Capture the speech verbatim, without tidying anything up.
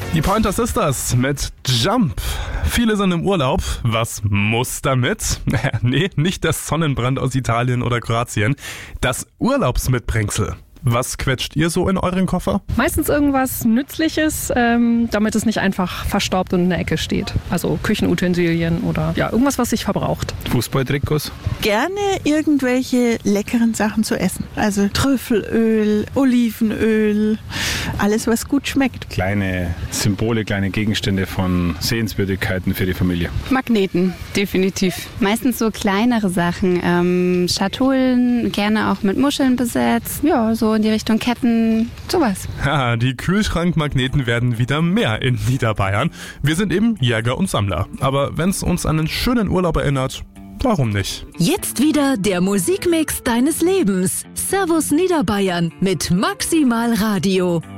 Die Pointer Sisters mit Jump. Viele sind im Urlaub. Was muss damit? Nee, nicht der Sonnenbrand aus Italien oder Kroatien. Das Urlaubsmitbringsel. Was quetscht ihr so in euren Koffer? Meistens irgendwas Nützliches, ähm, damit es nicht einfach verstaubt und in der Ecke steht. Also Küchenutensilien oder ja, irgendwas, was sich verbraucht. Fußballtrikots? Gerne irgendwelche leckeren Sachen zu essen. Also Trüffelöl, Olivenöl, alles, was gut schmeckt. Kleine Symbole, kleine Gegenstände von Sehenswürdigkeiten für die Familie. Magneten, definitiv. Meistens so kleinere Sachen. Ähm, Schatullen, gerne auch mit Muscheln besetzt. Ja, so in die Richtung Ketten, sowas. Ja, die Kühlschrankmagneten werden wieder mehr in Niederbayern. Wir sind eben Jäger und Sammler. Aber wenn es uns an einen schönen Urlaub erinnert, warum nicht? Jetzt wieder der Musikmix deines Lebens. Servus Niederbayern mit Maximal Radio.